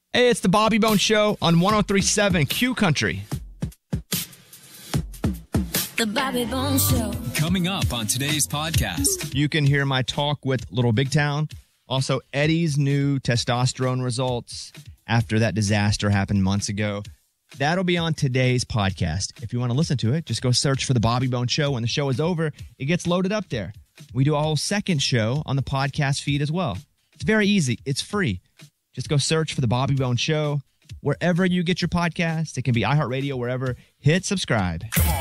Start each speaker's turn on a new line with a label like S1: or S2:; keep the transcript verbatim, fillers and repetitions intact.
S1: Hey, it's the Bobby Bones Show on one oh three point seven Q Country.
S2: The Bobby Bones Show.
S3: Coming up on today's podcast.
S1: You can hear my talk with Little Big Town. Also, Eddie's new testosterone results after that disaster happened months ago. That'll be on today's podcast. If you want to listen to it, just go search for the Bobby Bones Show. When the show is over, it gets loaded up there. We do a whole second show on the podcast feed as well. It's very easy. It's free. Just go search for the Bobby Bones Show wherever you get your podcast. It can be iHeartRadio, wherever. Hit subscribe.
S4: Come on.